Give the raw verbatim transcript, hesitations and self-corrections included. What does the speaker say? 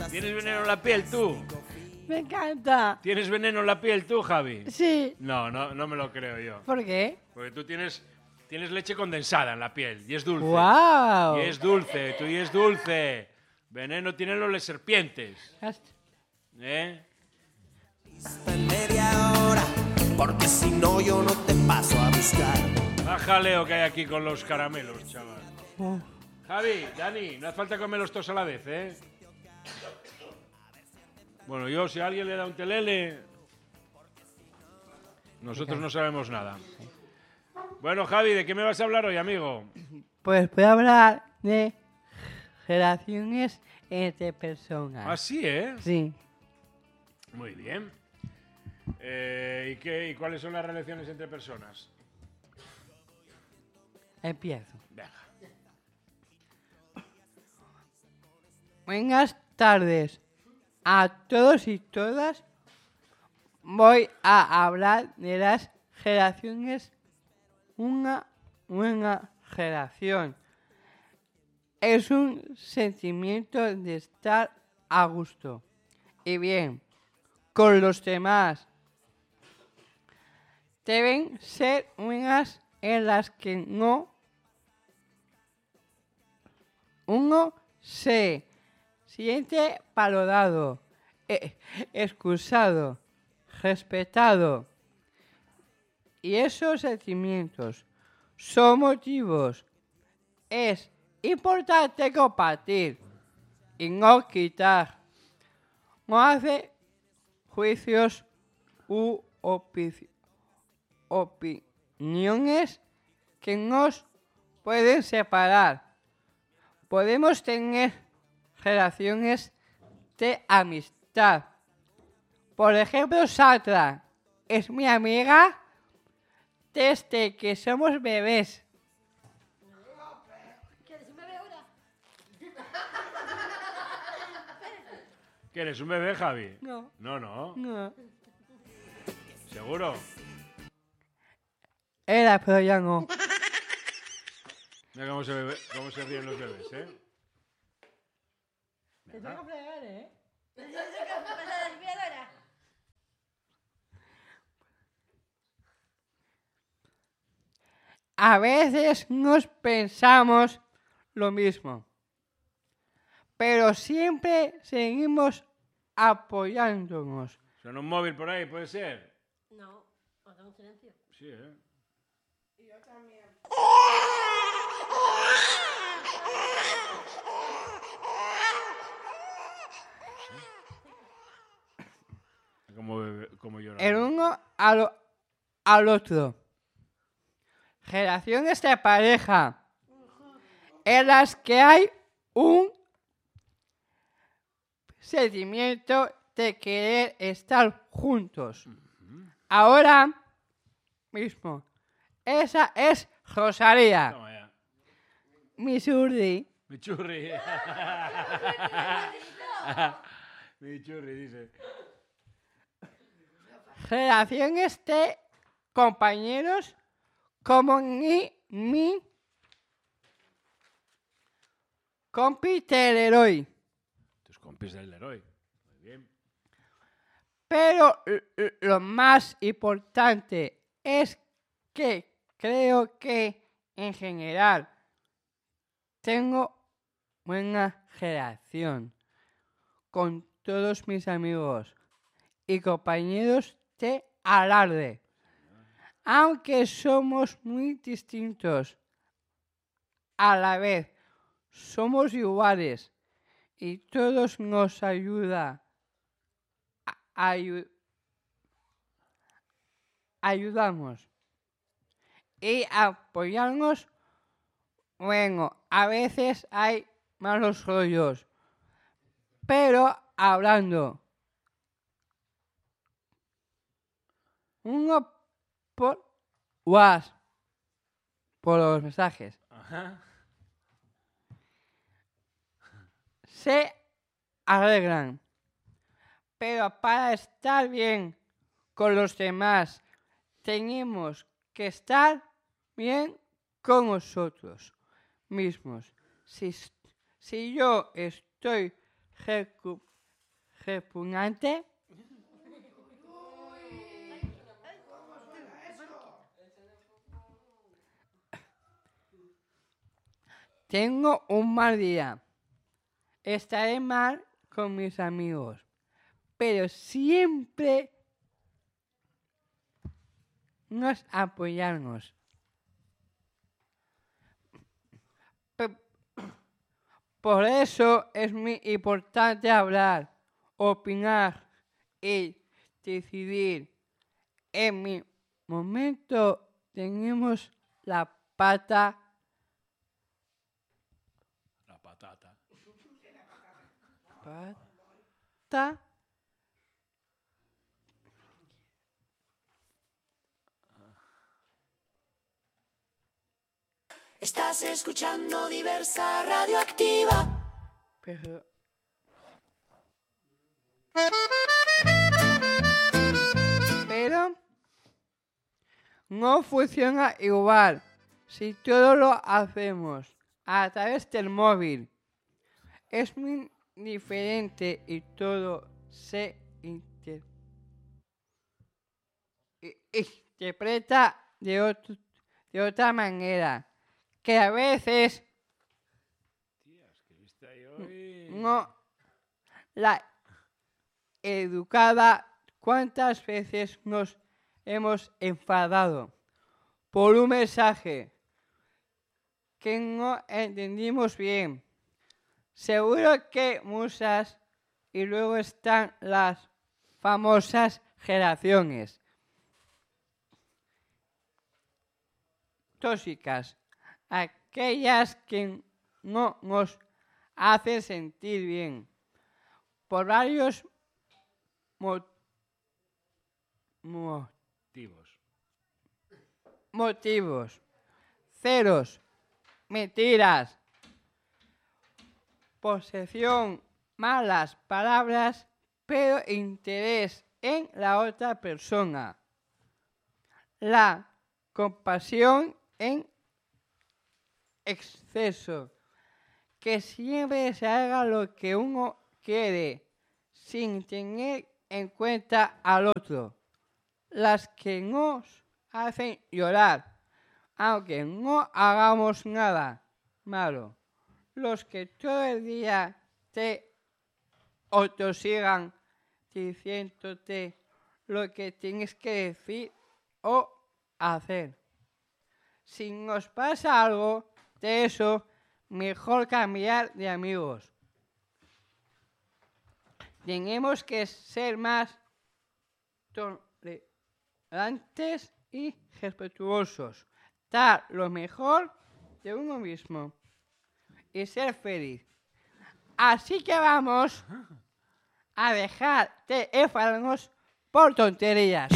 ¿Tienes veneno en la piel tú? Me encanta. ¿Tienes veneno en la piel tú, Javi? Sí. No, no, no me lo creo yo. ¿Por qué? Porque tú tienes, tienes leche condensada en la piel y es dulce. ¡Wow! Y es dulce, tú y es dulce. Veneno tienen los serpientes. ¿Eh? En media hora, porque si no yo no te paso a buscar. Baja Leo que hay aquí con los caramelos, chaval. Oh. Javi, Dani, no hace falta comerlos todos a la vez, ¿eh? Bueno, yo, si a alguien le da un telele, nosotros no sabemos nada. Bueno, Javi, ¿de qué me vas a hablar hoy, amigo? Pues voy a hablar de relaciones entre personas. Ah, sí, ¿eh? Sí. Muy bien. Eh, ¿y, qué, ¿Y cuáles son las relaciones entre personas? Empiezo. Venga. Buenas tardes a todos y todas. Voy a hablar de las relaciones. Una buena relación es un sentimiento de estar a gusto y bien con los demás. Deben ser unas en las que no uno se siente valorado, eh, excusado, respetado. Y esos sentimientos son motivos. Es importante compartir y no quitar. No hace juicios u opi- opiniones que nos pueden separar. Podemos tener relaciones de amistad. Por ejemplo, Satra es mi amiga desde que somos bebés. ¿Quieres un bebé ahora? ¿Que eres un bebé, Javi? No. No, no. No. ¿Seguro? Era, pero ya no. Mira cómo se, bebe, cómo se ríen los bebés, ¿eh? Te tengo que fregar, ¿eh? A veces nos pensamos lo mismo, pero siempre seguimos apoyándonos. ¿Suena un móvil por ahí, puede ser? No, haga un silencio. Sí, ¿eh? Como, bebé, como llorar. El uno al, al otro. Relaciones de pareja en las que hay un sentimiento de querer estar juntos. Ahora mismo. Esa es Rosalía. Toma ya. Mi surdi. Mi churri. Mi churri, dice. Relaciones de compañeros como ni mi compi del héroe. Tus compis del Leroy. Muy bien. Pero l- lo más importante es que creo que en general tengo buena relación con todos mis amigos y compañeros de alarde. Aunque somos muy distintos, a la vez somos iguales y todos nos ayuda a- ayu- ayudamos y apoyarnos. Bueno, a veces hay malos rollos, pero hablando uno por WhatsApp, por los mensajes, Ajá. se arreglan. Pero para estar bien con los demás, tenemos que estar bien con nosotros mismos. Si, si yo estoy recu- repugnante. Tengo un mal día. Estaré mal con mis amigos, pero siempre nos apoyamos. Pe- Por eso es muy importante hablar, opinar y decidir. En mi momento tenemos la pata. La patata. Pata. Estás escuchando Diversa Radioactiva. Pero. Pero no funciona igual si todo lo hacemos a través del móvil. Es muy diferente y todo se inter- i- interpreta de, otro, de otra manera. Que a veces Tías, que viste ahí hoy. no la educada. ¿Cuántas veces nos hemos enfadado por un mensaje que no entendimos bien? Seguro que muchas. Y luego están las famosas generaciones tóxicas, aquellas que no nos hacen sentir bien por varios mo- mo- Motivos. motivos. Ceros, mentiras, posesión, malas palabras, pero interés en la otra persona. La compasión en exceso. Que siempre se haga lo que uno quiere, sin tener en cuenta al otro. Las que nos hacen llorar, aunque no hagamos nada malo. Los que todo el día te autosigan diciéndote lo que tienes que decir o hacer. Si nos pasa algo de eso, mejor cambiar de amigos. Tenemos que ser más tolerantes y respetuosos. Dar lo mejor de uno mismo y ser feliz. Así que vamos a dejar de enfadarnos por tonterías.